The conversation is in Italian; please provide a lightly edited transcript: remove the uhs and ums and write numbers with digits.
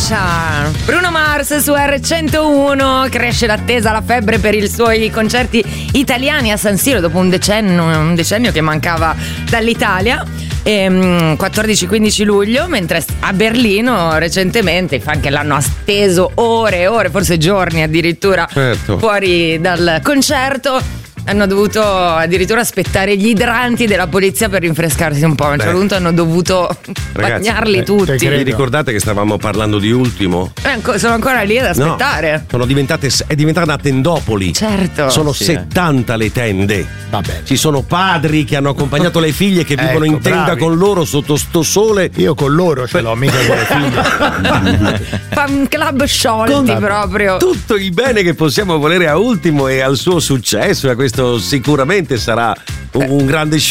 Brescia. Bruno Mars su R101. Cresce l'attesa, la febbre per i suoi concerti italiani a San Siro dopo un decennio che mancava dall'Italia. 14-15 luglio, mentre a Berlino recentemente i fan che l'hanno atteso ore e ore, forse giorni addirittura, fuori dal concerto, hanno dovuto addirittura aspettare gli idranti della polizia per rinfrescarsi un po'. A un certo punto hanno dovuto bagnarli tutti. Vi ricordate che stavamo parlando di Ultimo? Sono ancora lì ad aspettare. No, è diventata una tendopoli. Certo. Sono 70 le tende. Vabbè. Ci sono padri che hanno accompagnato le figlie che vivono in tenda bravi. con loro sotto sto sole. Io con loro ce l'ho, mica con le figlie. Fan club sciolti proprio. Tutto il bene che possiamo volere a Ultimo e al suo successo, e a questo sicuramente sarà un grande